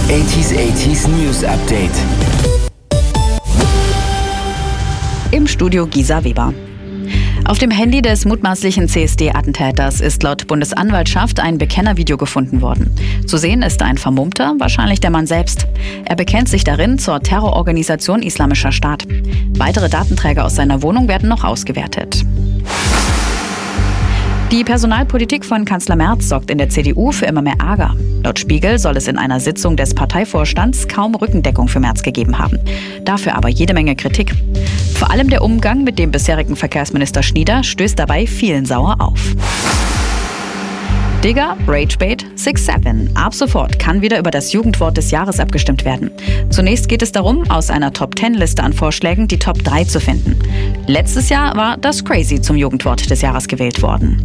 80s News Update. Im Studio Gisa Weber. Auf dem Handy des mutmaßlichen CSD-Attentäters ist laut Bundesanwaltschaft ein Bekennervideo gefunden worden. Zu sehen ist ein Vermummter, wahrscheinlich der Mann selbst. Er bekennt sich darin zur Terrororganisation Islamischer Staat. Weitere Datenträger aus seiner Wohnung werden noch ausgewertet. Die Personalpolitik von Kanzler Merz sorgt in der CDU für immer mehr Ärger. Laut Spiegel soll es in einer Sitzung des Parteivorstands kaum Rückendeckung für Merz gegeben haben. Dafür aber jede Menge Kritik. Vor allem der Umgang mit dem bisherigen Verkehrsminister Schnieder stößt dabei vielen sauer auf. Digger, Ragebait, 6-7. Ab sofort kann wieder über das Jugendwort des Jahres abgestimmt werden. Zunächst geht es darum, aus einer Top-10-Liste an Vorschlägen die Top 3 zu finden. Letztes Jahr war das Crazy zum Jugendwort des Jahres gewählt worden.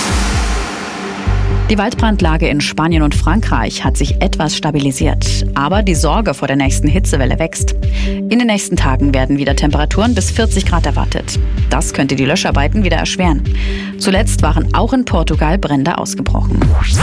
Die Waldbrandlage in Spanien und Frankreich hat sich etwas stabilisiert. Aber die Sorge vor der nächsten Hitzewelle wächst. In den nächsten Tagen werden wieder Temperaturen bis 40 Grad erwartet. Das könnte die Löscharbeiten wieder erschweren. Zuletzt waren auch in Portugal Brände ausgebrochen.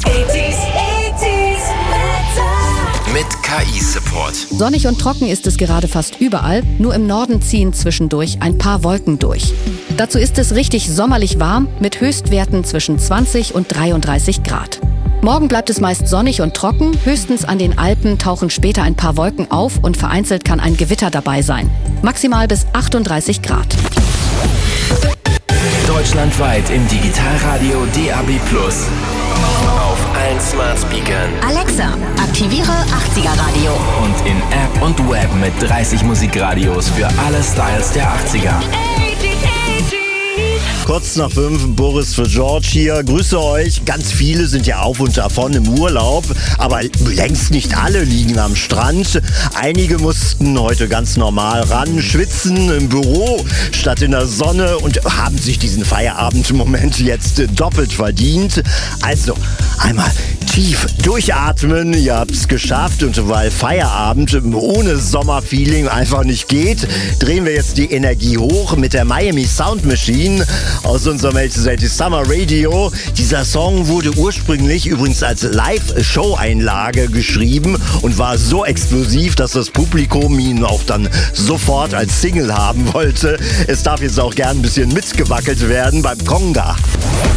Mit KI-Support. Sonnig und trocken ist es gerade fast überall, nur im Norden ziehen zwischendurch ein paar Wolken durch. Dazu ist es richtig sommerlich warm mit Höchstwerten zwischen 20 und 33 Grad. Morgen bleibt es meist sonnig und trocken, höchstens an den Alpen tauchen später ein paar Wolken auf und vereinzelt kann ein Gewitter dabei sein. Maximal bis 38 Grad. Deutschlandweit im Digitalradio DAB+. Auf allen Smart Speakern. Alexa, aktiviere 80er Radio. Und in App und Web mit 30 Musikradios für alle Styles der 80er. Kurz nach 5, Boris für George hier. Grüße euch. Ganz viele sind ja auf und davon im Urlaub, aber längst nicht alle liegen am Strand. Einige mussten heute ganz normal ran, schwitzen im Büro statt in der Sonne und haben sich diesen Feierabendmoment jetzt doppelt verdient. Also einmal tief durchatmen, ihr habt es geschafft und weil Feierabend ohne Sommerfeeling einfach nicht geht, drehen wir jetzt die Energie hoch mit der Miami Sound Machine aus unserem 80s Summer Radio. Dieser Song wurde ursprünglich übrigens als Live-Show-Einlage geschrieben und war so explosiv, dass das Publikum ihn auch dann sofort als Single haben wollte. Es darf jetzt auch gern ein bisschen mitgewackelt werden beim Conga.